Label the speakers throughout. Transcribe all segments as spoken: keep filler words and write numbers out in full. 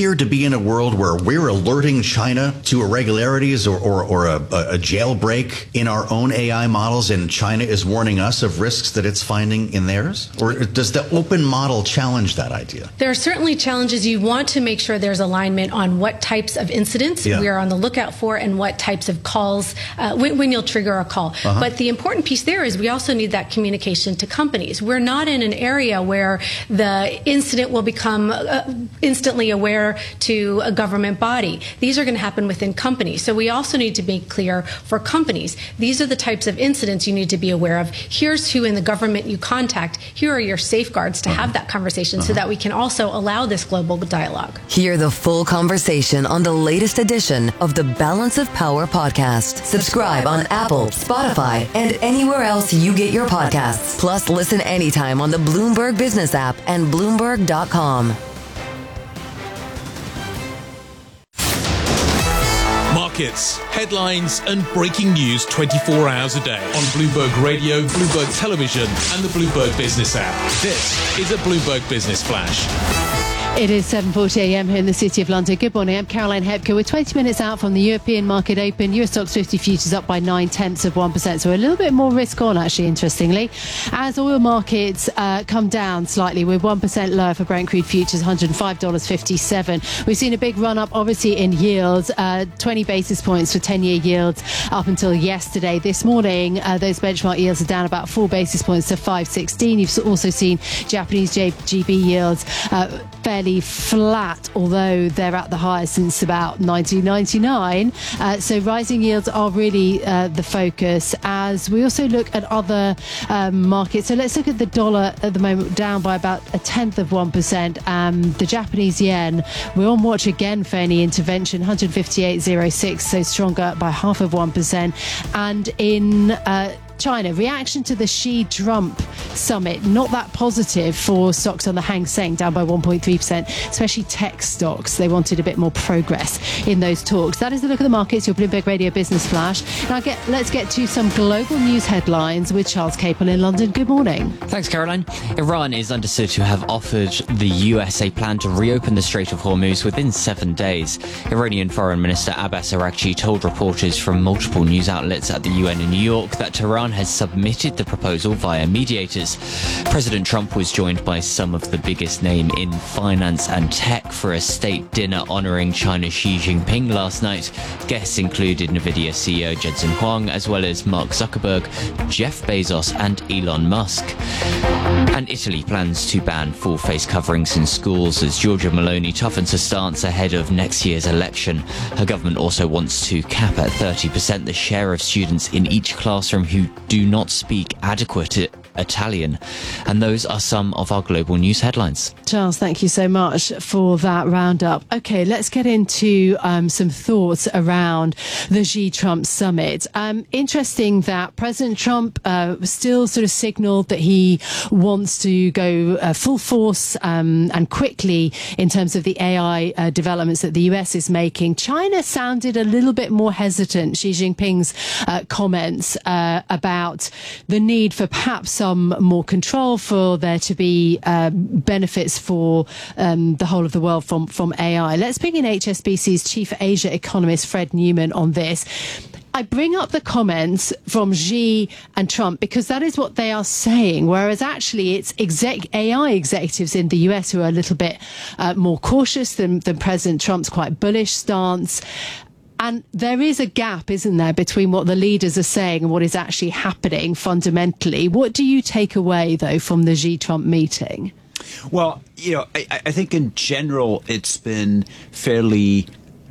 Speaker 1: appear to be in a world where we're alerting China to irregularities or, or, or a, a jailbreak in our own A I models, and China is warning us of risks that it's finding in theirs? Or does the open model challenge that idea?
Speaker 2: There are certainly challenges. You want to make sure there's alignment on what types of incidents yeah. we are on the lookout for and what types of calls, uh, when, when you'll trigger a call. Uh-huh. But the important piece there is we also need that communication to companies. We're not in an area where the incident will become uh, instantly aware to a government body. These are going to happen within companies. So we also need to make clear for companies, these are the types of incidents you need to be aware of. Here's who in the government you contact. Here are your safeguards to uh-huh. have that conversation uh-huh. so that we can also allow this global dialogue.
Speaker 3: Hear the full conversation on the latest edition of the Balance of Power podcast. Subscribe on Apple, Spotify, and anywhere else you get your podcasts. Plus, listen anytime on the Bloomberg Business app and Bloomberg dot com.
Speaker 4: Markets, headlines, and breaking news twenty-four hours a day on Bloomberg Radio, Bloomberg Television, and the Bloomberg Business app. This is a Bloomberg Business Flash.
Speaker 5: It is seven forty a m here in the City of London. Good morning, I'm Caroline Hepker. We're twenty minutes out from the European market open. U S Stocks fifty futures up by nine tenths of one percent, so a little bit more risk on, actually, interestingly. As oil markets uh, come down slightly, with one percent lower for Brent crude futures, one hundred five dollars fifty-seven. We've seen a big run up, obviously, in yields, uh, twenty basis points for ten-year yields up until yesterday. This morning, uh, those benchmark yields are down about four basis points to five sixteen. You've also seen Japanese J G B yields uh, fairly flat, although they're at the highest since about nineteen ninety-nine. Uh, so rising yields are really uh, the focus as we also look at other um, markets. So let's look at the dollar at the moment, down by about a tenth of one percent. Um, the Japanese yen, we're on watch again for any intervention, one fifty-eight oh six, so stronger by half of one percent. And in uh, China, reaction to the Xi-Trump summit, not that positive for stocks on the Hang Seng, down by one point three percent, especially tech stocks. They wanted a bit more progress in those talks. That is the look at the markets, your Bloomberg Radio Business Flash. Now get, let's get to some global news headlines with Charles Capel in London. Good morning.
Speaker 6: Thanks, Caroline. Iran is understood to have offered the U S a plan to reopen the Strait of Hormuz within seven days. Iranian Foreign Minister Abbas Araghchi told reporters from multiple news outlets at the U N in New York that Tehran has submitted the proposal via mediators. President Trump was joined by some of the biggest name in finance and tech for a state dinner honoring China's Xi Jinping last night. Guests included Nvidia C E O Jensen Huang, as well as Mark Zuckerberg, Jeff Bezos and Elon Musk. And Italy plans to ban full face coverings in schools as Giorgia Meloni toughens her stance ahead of next year's election. Her government also wants to cap at thirty percent the share of students in each classroom who do not speak adequate Italian. And those are some of our global news headlines.
Speaker 5: Charles, thank you so much for that roundup. Okay, let's get into um, some thoughts around the Xi-Trump summit. Um, interesting that President Trump uh, still sort of signaled that he wants to go uh, full force um, and quickly in terms of the A I uh, developments that the U S is making. China sounded a little bit more hesitant. Xi Jinping's uh, comments uh, about the need for perhaps some more control, for there to be uh, benefits for um, the whole of the world from, from A I. Let's bring in H S B C's chief Asia economist Fred Newman on this. I bring up the comments from Xi and Trump because that is what they are saying, whereas actually it's exec- A I executives in the U S who are a little bit uh, more cautious than, than President Trump's quite bullish stance. And there is a gap, isn't there, between what the leaders are saying and what is actually happening fundamentally. What do you take away, though, from the Xi-Trump meeting?
Speaker 7: Well, you know, I, I think in general it's been fairly...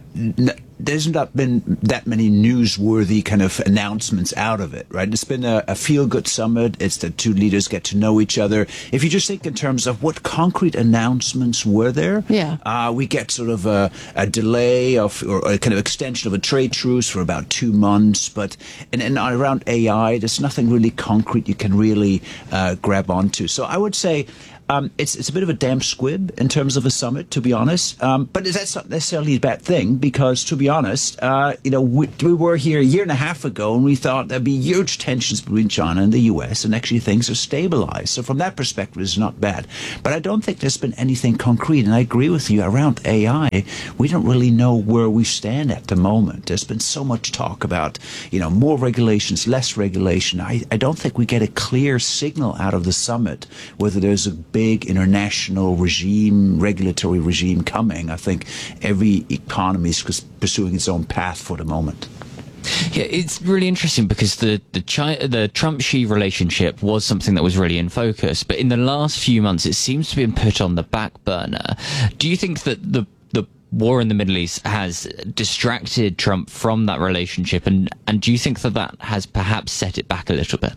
Speaker 7: There's not been that many newsworthy kind of announcements out of it, right? It's been a, a feel-good summit. It's the two leaders get to know each other. If you just think in terms of what concrete announcements were there,
Speaker 5: yeah,
Speaker 7: uh, we get sort of a, a delay of or a kind of extension of a trade truce for about two months. But and, and around A I, there's nothing really concrete you can really uh, grab onto. So I would say. Um, it's it's a bit of a damp squib in terms of a summit, to be honest. Um, but that's not necessarily a bad thing because, to be honest, uh, you know, we, we were here a year and a half ago and we thought there'd be huge tensions between China and the U S, and actually things are stabilized. So from that perspective, it's not bad. But I don't think there's been anything concrete. And I agree with you around A I. We don't really know where we stand at the moment. There's been so much talk about, you know, more regulations, less regulation. I, I don't think we get a clear signal out of the summit whether there's a big international regime, regulatory regime coming. I think every economy is pursuing its own path for the moment.
Speaker 6: Yeah, it's really interesting because the the, China, the Trump-Xi relationship was something that was really in focus, but in the last few months it seems to be put on the back burner. Do you think that the the war in the Middle East has distracted Trump from that relationship, and, and do you think that that has perhaps set it back a little bit?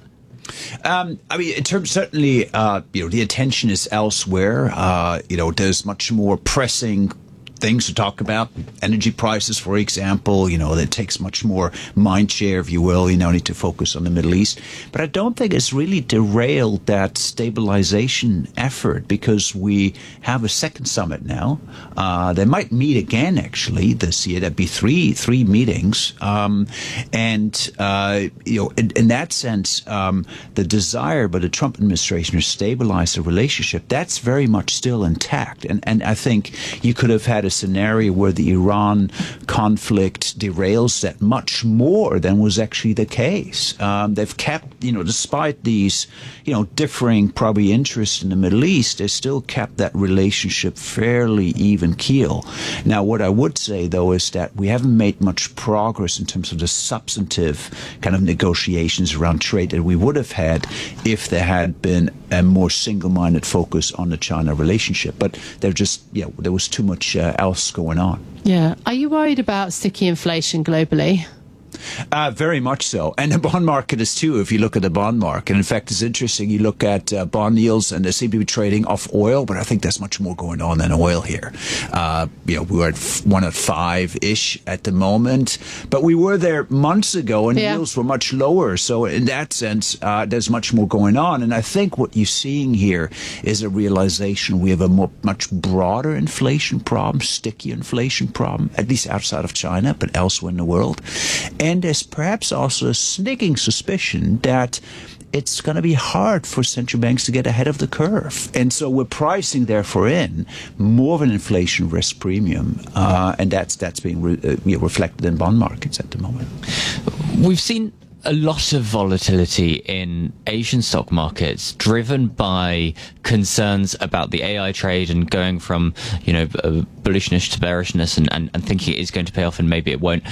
Speaker 7: Um, I mean, in terms certainly, uh, you know, the attention is elsewhere. Uh, you know, there's much more pressing things to talk about. Energy prices, for example, you know, that takes much more mind share, if you will. You now need to focus on the Middle East. But I don't think it's really derailed that stabilization effort because we have a second summit now. Uh, they might meet again, actually, this year. That'd be three three meetings. Um, and, uh, you know, in, in that sense, um, the desire by the Trump administration to stabilize the relationship, that's very much still intact. And, and I think you could have had a scenario where the Iran conflict derails that much more than was actually the case. Um, they've kept, you know, despite these, you know, differing probably interests in the Middle East, they still kept that relationship fairly even keel. Now, what I would say, though, is that we haven't made much progress in terms of the substantive kind of negotiations around trade that we would have had if there had been a more single-minded focus on the China relationship. But there just, yeah, there was too much uh, else going on.
Speaker 5: Yeah. Are you worried about sticky inflation globally?
Speaker 7: Uh, very much so. And the bond market is too, if you look at the bond market. In fact, it's interesting. You look at uh, bond yields and they seem to be trading off oil, but I think there's much more going on than oil here. Uh, you know, we were at f- one at five-ish at the moment, but we were there months ago and yeah. yields were much lower. So in that sense, uh, there's much more going on. And I think what you're seeing here is a realization we have a more, much broader inflation problem, sticky inflation problem, at least outside of China, but elsewhere in the world. And there's perhaps also a sneaking suspicion that it's going to be hard for central banks to get ahead of the curve. And so we're pricing, therefore, in more of an inflation risk premium. Uh, and that's that's being re- uh, you know, reflected in bond markets at the moment.
Speaker 6: We've seen a lot of volatility in Asian stock markets driven by concerns about the A I trade and going from, you know, bullishness to bearishness and, and, and thinking it is going to pay off and maybe it won't.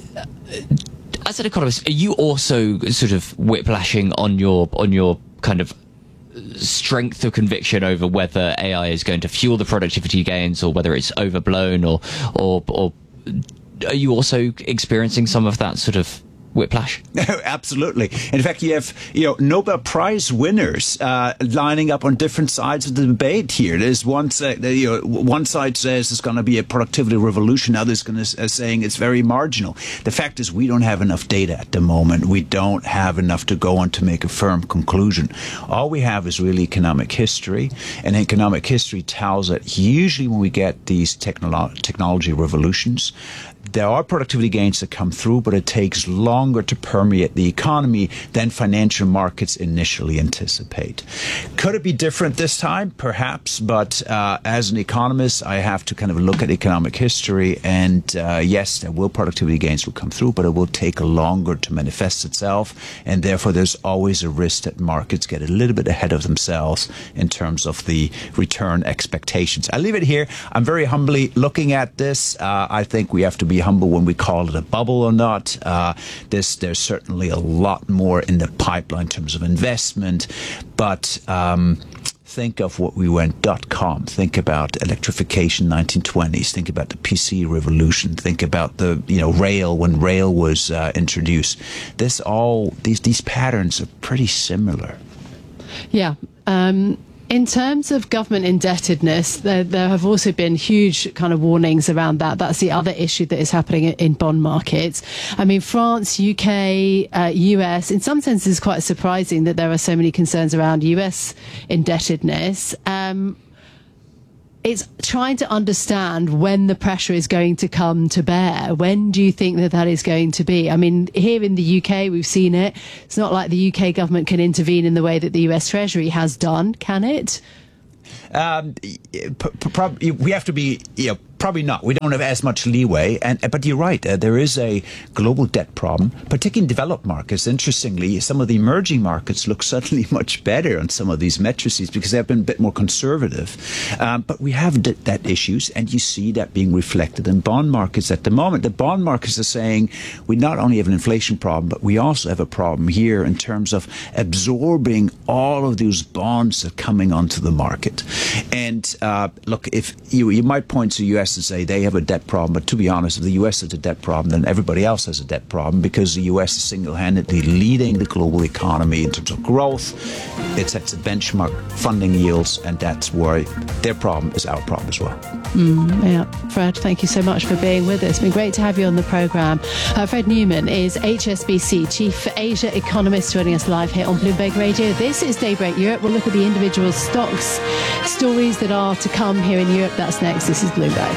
Speaker 6: As an economist, are you also sort of whiplashing on your on your kind of strength of conviction over whether A I is going to fuel the productivity gains or whether it's overblown, or or or are you also experiencing some of that sort of whiplash?
Speaker 7: Absolutely. In fact, you have, you know, Nobel Prize winners uh, lining up on different sides of the debate here. There's one, uh, you know, one side says it's going to be a productivity revolution. Others going to uh, saying it's very marginal. The fact is, we don't have enough data at the moment. We don't have enough to go on to make a firm conclusion. All we have is really economic history, and economic history tells that usually when we get these technolo- technology revolutions, there are productivity gains that come through, but it takes longer to permeate the economy than financial markets initially anticipate. Could it be different this time? Perhaps, but uh, as an economist, I have to kind of look at economic history, and uh, yes, there will productivity gains will come through, but it will take longer to manifest itself, and therefore there's always a risk that markets get a little bit ahead of themselves in terms of the return expectations. I'll leave it here. I'm very humbly looking at this. Uh, I think we have to be humble when we call it a bubble or not. Uh, this, there's certainly a lot more in the pipeline in terms of investment, but um, think of what we went dot-com. Think about electrification, nineteen twenties. Think about the P C revolution. Think about the, you know, rail when rail was uh, introduced. This all these these patterns are pretty similar.
Speaker 5: Yeah. Um In terms of government indebtedness, there, there have also been huge kind of warnings around that. That's the other issue that is happening in bond markets. I mean, France, U K, uh, U S, in some senses, it's quite surprising that there are so many concerns around U S indebtedness. Um, It's trying to understand when the pressure is going to come to bear. When do you think that that is going to be? I mean, here in the U K, we've seen it. It's not like the U K government can intervene in the way that the U S Treasury has done, can it?
Speaker 7: Um, p- p- we have to be, you know, probably not. We don't have as much leeway. And but you're right. Uh, there is a global debt problem, particularly in developed markets. Interestingly, some of the emerging markets look suddenly much better on some of these matrices because they've been a bit more conservative. Um, but we have d- debt issues, and you see that being reflected in bond markets at the moment. The bond markets are saying we not only have an inflation problem, but we also have a problem here in terms of absorbing all of those bonds that are coming onto the market. And uh, look, if you you might point to the U S and say they have a debt problem, but to be honest, if the U S has a debt problem, then everybody else has a debt problem because the U S is single-handedly leading the global economy in terms of growth. It sets a benchmark, funding yields, and that's where their problem is our problem as well.
Speaker 5: Mm, yeah, Fred, thank you so much for being with us. It's been great to have you on the programme. Uh, Fred Newman is H S B C Chief Asia Economist, joining us live here on Bloomberg Radio. This is Daybreak Europe. We'll look at the individual stocks, stories that are to come here in Europe. That's next. This is Bloomberg.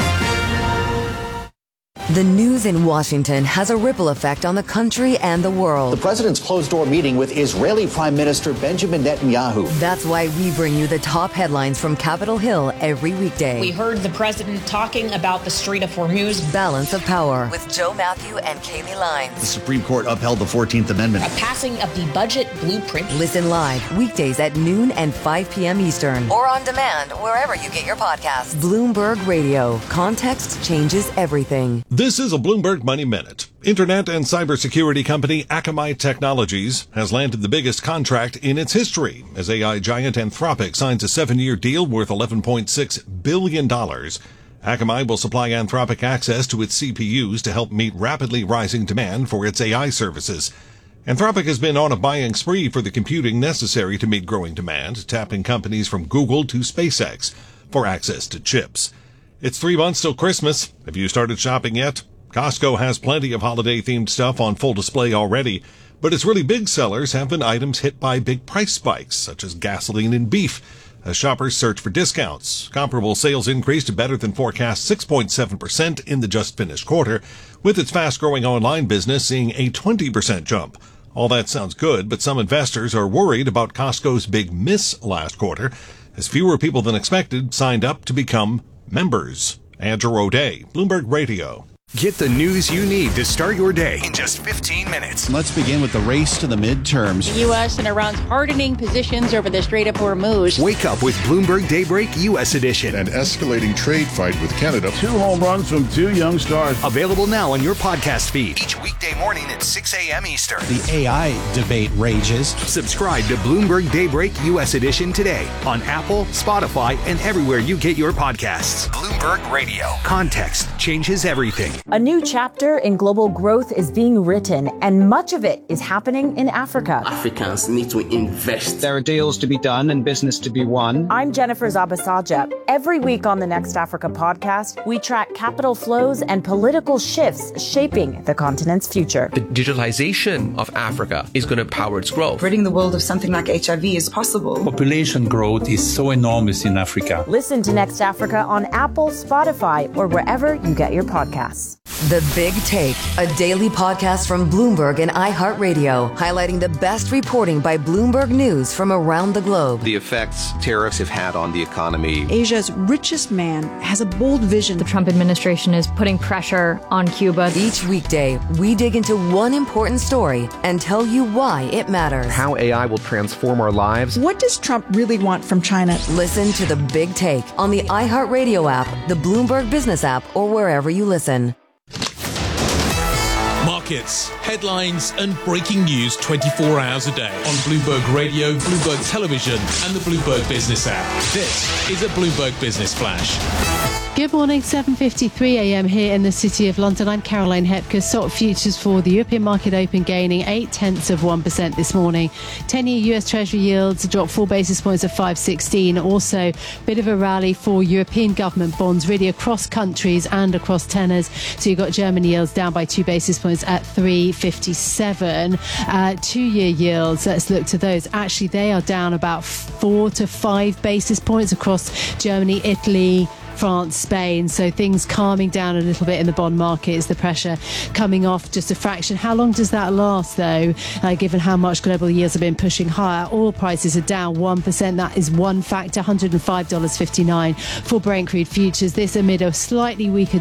Speaker 3: The news in Washington has a ripple effect on the country and the world.
Speaker 8: The president's closed-door meeting with Israeli Prime Minister Benjamin Netanyahu.
Speaker 3: That's why we bring you the top headlines from Capitol Hill every weekday.
Speaker 9: We heard the president talking about the Strait of Hormuz.
Speaker 3: Balance of Power with Joe Matthew and Kaylee Lyons.
Speaker 1: The Supreme Court upheld the fourteenth Amendment.
Speaker 9: A passing of the budget blueprint.
Speaker 3: Listen live weekdays at noon and five p.m. Eastern. Or on demand wherever you get your podcasts. Bloomberg Radio. Context changes everything.
Speaker 10: This is a Bloomberg Money Minute. Internet and cybersecurity company Akamai Technologies has landed the biggest contract in its history as A I giant Anthropic signs a seven-year deal worth eleven point six billion dollars. Akamai will supply Anthropic access to its C P Us to help meet rapidly rising demand for its A I services. Anthropic has been on a buying spree for the computing necessary to meet growing demand, tapping companies from Google to SpaceX for access to chips. It's three months till Christmas. Have you started shopping yet? Costco has plenty of holiday-themed stuff on full display already, but its really big sellers have been items hit by big price spikes, such as gasoline and beef, as shoppers search for discounts. Comparable sales increased better than forecast six point seven percent in the just-finished quarter, with its fast-growing online business seeing a twenty percent jump. All that sounds good, but some investors are worried about Costco's big miss last quarter, as fewer people than expected signed up to become members. Andrew O'Day, Bloomberg Radio.
Speaker 11: Get the news you need to start your day in just fifteen minutes.
Speaker 12: Let's begin with the race to the midterms.
Speaker 13: The U S and Iran's hardening positions over the Strait of Hormuz.
Speaker 11: Wake up with Bloomberg Daybreak U S edition.
Speaker 14: An escalating trade fight with Canada.
Speaker 15: Two home runs from two young stars.
Speaker 11: Available now on your podcast feed. Each weekday morning at six a.m. Eastern.
Speaker 12: The A I debate rages.
Speaker 11: Subscribe to Bloomberg Daybreak U S edition today on Apple, Spotify, and everywhere you get your podcasts. Bloomberg Radio. Context changes everything.
Speaker 16: A new chapter in global growth is being written, and much of it is happening in Africa.
Speaker 17: Africans need to invest.
Speaker 18: There are deals to be done and business to be won.
Speaker 16: I'm Jennifer Zabasaja. Every week on the Next Africa podcast, we track capital flows and political shifts shaping the continent's future.
Speaker 19: The digitalization of Africa is going to power its growth.
Speaker 20: Ridding the world of something like H I V is possible.
Speaker 21: Population growth is so enormous in Africa.
Speaker 16: Listen to Next Africa on Apple, Spotify, or wherever you get your podcasts.
Speaker 3: The Big Take, a daily podcast from Bloomberg and iHeartRadio, highlighting the best reporting by Bloomberg News from around the globe.
Speaker 22: The effects tariffs have had on the economy.
Speaker 23: Asia's richest man has a bold vision.
Speaker 24: The Trump administration is putting pressure on Cuba.
Speaker 3: Each weekday, we dig into one important story and tell you why it matters.
Speaker 22: How A I will transform our lives.
Speaker 23: What does Trump really want from China?
Speaker 3: Listen to The Big Take on the iHeartRadio app, the Bloomberg Business app, or wherever you listen.
Speaker 4: Markets, headlines, and breaking news twenty-four hours a day on Bloomberg Radio, Bloomberg Television, and the Bloomberg Business app. This is a Bloomberg Business Flash.
Speaker 2: Good morning, seven fifty-three a m here in the City of London. I'm Caroline Hepker. S O T futures for the European market open gaining eight tenths of one percent this morning. ten-year U S Treasury yields dropped four basis points at five sixteen. Also, bit of a rally for European government bonds, really across countries and across tenors. So you've got German yields down by two basis points at three fifty-seven. Uh, two-year yields, let's look to those. Actually, they are down about four to five basis points across Germany, Italy, France, Spain. So things calming down a little bit in the bond market. Is the pressure coming off just a fraction? How long does that last, though, uh, given how much global yields have been pushing higher? Oil prices are down one percent. That is one factor, one hundred five dollars fifty-nine for Brent crude futures. This amid a slightly weaker